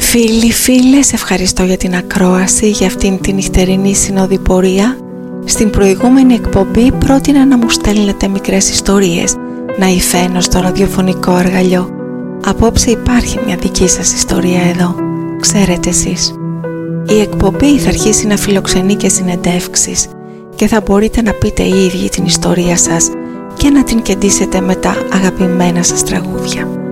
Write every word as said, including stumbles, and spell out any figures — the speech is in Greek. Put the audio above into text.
Φίλοι, φίλες, ευχαριστώ για την ακρόαση, για αυτήν την νυχτερινή συνοδοιπορία. Στην προηγούμενη εκπομπή πρότεινα να μου στέλνετε μικρές ιστορίες, να υφαίνω στο ραδιοφωνικό αργαλιό. Απόψε υπάρχει μια δική σας ιστορία εδώ, ξέρετε εσείς. Η εκπομπή θα αρχίσει να φιλοξενεί και συνεντεύξεις και θα μπορείτε να πείτε οι ίδιοι την ιστορία σας και να την κεντήσετε με τα αγαπημένα σας τραγούδια.